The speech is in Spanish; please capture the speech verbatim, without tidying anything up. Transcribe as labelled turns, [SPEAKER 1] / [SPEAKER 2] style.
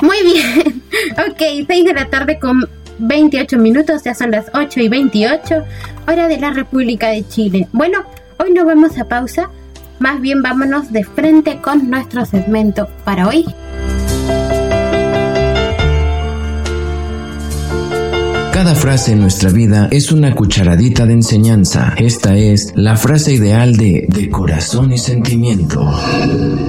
[SPEAKER 1] Muy bien. Ok, seis de la tarde con veintiocho minutos, ya son las ocho y veintiocho, hora de la República de Chile. Bueno, hoy no vamos a pausa, más bien vámonos de frente con nuestro segmento para hoy.
[SPEAKER 2] Cada frase en nuestra vida es una cucharadita de enseñanza. Esta es la frase ideal de De Corazón y Sentimiento.